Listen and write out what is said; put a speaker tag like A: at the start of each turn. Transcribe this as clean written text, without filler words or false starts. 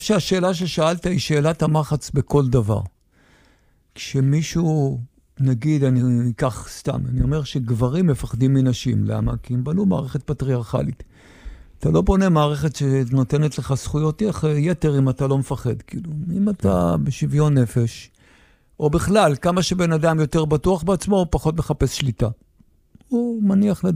A: שהשאלה ששאלת היא שאלת המחץ בכל דבר. כשמישהו, נגיד, אני אקח סתם, אני אומר שגברים מפחדים מנשים. למה? כי הם בנו מערכת פטריארכלית. אתה לא בונה מערכת שנותנת לך זכויות יתר אם אתה לא מפחד. כאילו, אם אתה בשוויון נפש, או בכלל, כמה שבן אדם יותר בטוח בעצמו, הוא פחות מחפש שליטה. הוא מניח לדעת.